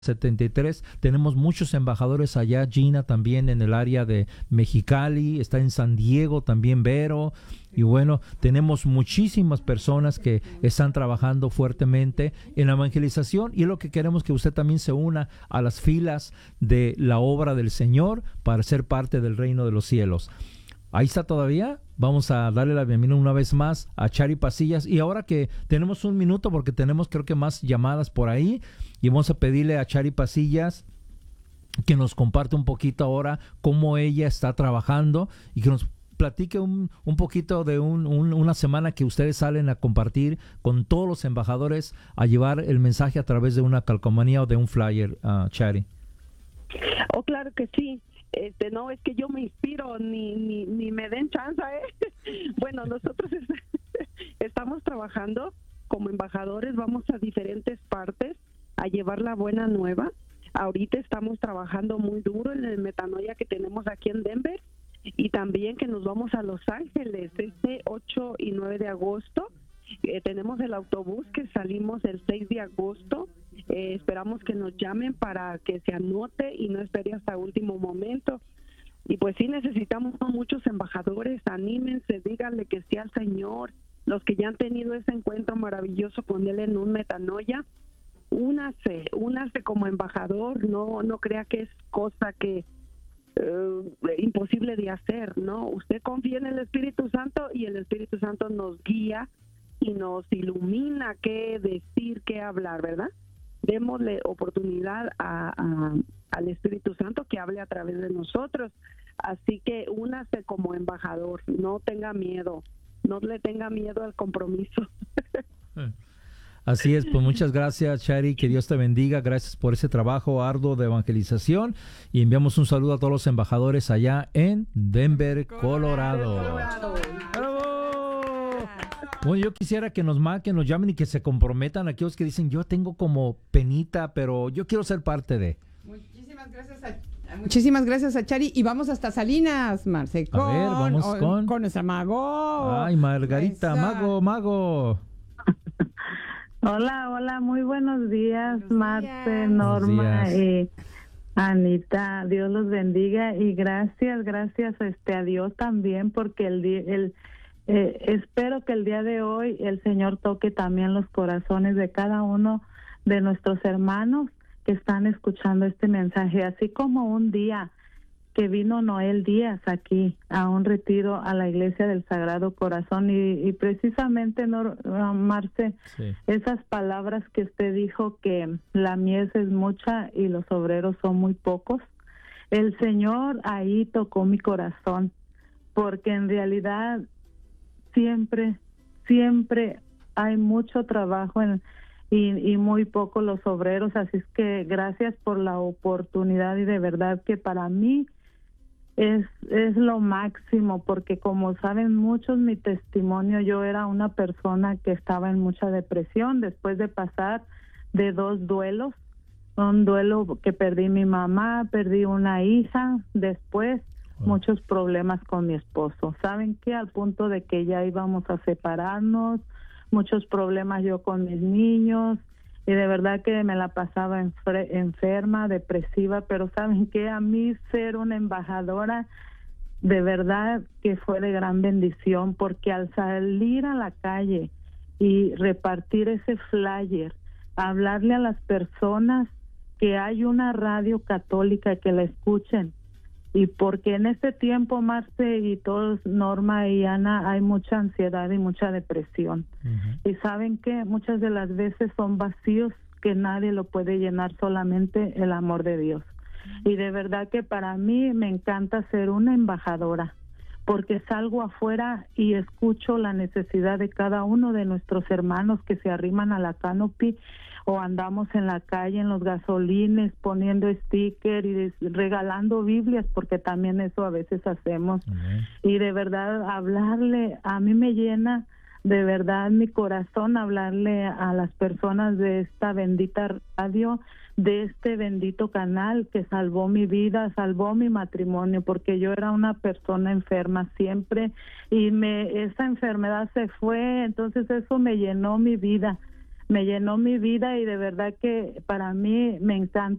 73. Tenemos muchos embajadores allá, Gina también en el área de Mexicali, está en San Diego también Vero, y bueno, tenemos muchísimas personas que están trabajando fuertemente en la evangelización, y es lo que queremos, que usted también se una a las filas de la obra del Señor para ser parte del reino de los cielos. Ahí está todavía. Vamos a darle la bienvenida una vez más a Chari Pasillas. Y ahora que tenemos un minuto, porque tenemos creo que más llamadas por ahí, y vamos a pedirle a Chari Pasillas que nos comparte un poquito ahora cómo ella está trabajando y que nos platique un poquito de una semana que ustedes salen a compartir con todos los embajadores, a llevar el mensaje a través de una calcomanía o de un flyer, Chari. Oh, claro que sí. No, es que yo me inspiro, ni me den chance, Bueno, nosotros estamos trabajando como embajadores, vamos a diferentes partes a llevar la buena nueva. Ahorita estamos trabajando muy duro en el Metanoia que tenemos aquí en Denver, y también que nos vamos a Los Ángeles este 8 y 9 de agosto. Tenemos el autobús que salimos el 6 de agosto. Esperamos que nos llamen para que se anote y no espere hasta último momento. Y pues sí, necesitamos muchos embajadores. Anímense, díganle que sí al Señor. Los que ya han tenido ese encuentro maravilloso con Él en un Metanoia, únase como embajador. No crea que es cosa que imposible de hacer, ¿no? Usted confía en el Espíritu Santo y el Espíritu Santo nos guía y nos ilumina qué decir, qué hablar, ¿verdad? Démosle oportunidad al Espíritu Santo que hable a través de nosotros. Así que únase como embajador, no tenga miedo, no le tenga miedo al compromiso. Así es, pues muchas gracias, Chari, que Dios te bendiga, gracias por ese trabajo arduo de evangelización, y enviamos un saludo a todos los embajadores allá en Denver, Colorado. ¡Bravo! Bueno, yo quisiera que nos llamen y que se comprometan aquellos que dicen, yo tengo como penita, pero yo quiero ser parte de. Muchísimas gracias a Chari, y vamos hasta Salinas, Marce, vamos con nuestra Mago. Ay, Margarita, Mago. Hola, muy buenos días, Marce, Norma y Anita. Dios los bendiga y gracias a Dios también, porque espero que el día de hoy el Señor toque también los corazones de cada uno de nuestros hermanos que están escuchando este mensaje, así como un día que vino Noel Díaz aquí a un retiro a la Iglesia del Sagrado Corazón, y precisamente, Marce, sí, esas palabras que usted dijo, que la mies es mucha y los obreros son muy pocos, el Señor ahí tocó mi corazón, porque en realidad siempre hay mucho trabajo y muy poco los obreros, así es que gracias por la oportunidad, y de verdad que para mí es lo máximo, porque como saben muchos mi testimonio, yo era una persona que estaba en mucha depresión después de pasar de 2 duelos, un duelo que perdí mi mamá, perdí una hija, después muchos problemas con mi esposo. ¿Saben qué? Al punto de que ya íbamos a separarnos, muchos problemas yo con mis niños, y de verdad que me la pasaba enferma, depresiva, pero ¿saben qué? A mí ser una embajadora, de verdad que fue de gran bendición, porque al salir a la calle y repartir ese flyer, hablarle a las personas que hay una radio católica, que la escuchen, y porque en este tiempo, Marce y todos, Norma y Ana, hay mucha ansiedad y mucha depresión. Y saben que muchas de las veces son vacíos que nadie lo puede llenar, solamente el amor de Dios. Y de verdad que para mí me encanta ser una embajadora, porque salgo afuera y escucho la necesidad de cada uno de nuestros hermanos que se arriman a la canopy, o andamos en la calle, en los gasolines, poniendo sticker y regalando Biblias, porque también eso a veces hacemos. Y de verdad, hablarle, a mí me llena de verdad mi corazón hablarle a las personas de esta bendita radio, de este bendito canal que salvó mi vida, salvó mi matrimonio, porque yo era una persona enferma siempre, y esa enfermedad se fue, entonces eso me llenó mi vida. me llenó mi vida y de verdad que para mí me encanta